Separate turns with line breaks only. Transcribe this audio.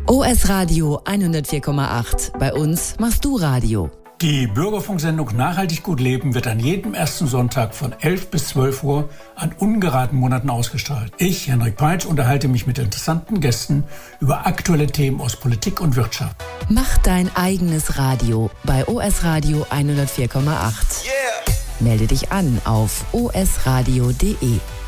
OS Radio 104,8. Bei uns machst du Radio.
Die Bürgerfunksendung Nachhaltig gut leben wird an jedem ersten Sonntag von 11 bis 12 Uhr an ungeraden Monaten ausgestrahlt. Ich, Henrik Peitsch, unterhalte mich mit interessanten Gästen über aktuelle Themen aus Politik und Wirtschaft.
Mach dein eigenes Radio bei OS Radio 104,8.
Yeah.
Melde dich an auf osradio.de.